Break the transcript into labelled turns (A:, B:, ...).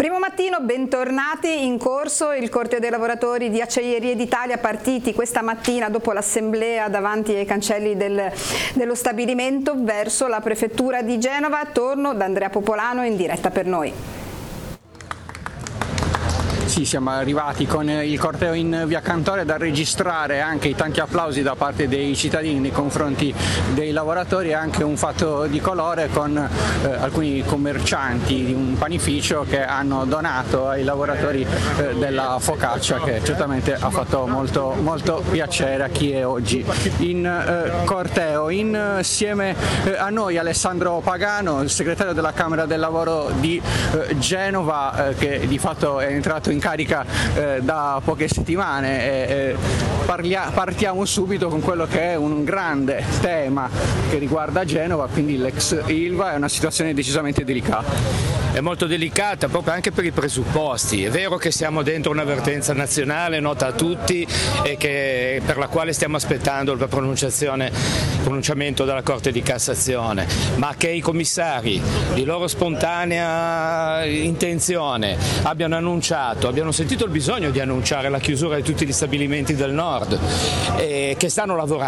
A: Primo mattino, bentornati. In corso il corteo dei lavoratori di Acciaierie d'Italia, partiti questa mattina dopo l'assemblea davanti ai cancelli dello stabilimento verso la prefettura di Genova. Torno da Andrea Popolano in diretta per noi.
B: Sì, siamo arrivati con il corteo in via Cantore, da registrare anche i tanti applausi da parte dei cittadini nei confronti dei lavoratori e anche un fatto di colore con alcuni commercianti di un panificio che hanno donato ai lavoratori della focaccia, che certamente ha fatto molto piacere a chi è oggi in corteo. Insieme a noi Alessandro Pagano, il segretario della Camera del Lavoro di Genova, che di fatto è entrato in carica da poche settimane. Partiamo subito con quello che è un grande tema che riguarda Genova, quindi l'ex Ilva. È una situazione decisamente delicata.
C: È molto delicata proprio anche per i presupposti. È vero che siamo dentro un'avvertenza nazionale nota a tutti e per la quale stiamo aspettando il pronunciamento della Corte di Cassazione, ma che i commissari di loro spontanea intenzione abbiano sentito il bisogno di annunciare la chiusura di tutti gli stabilimenti del nord, che stanno lavorando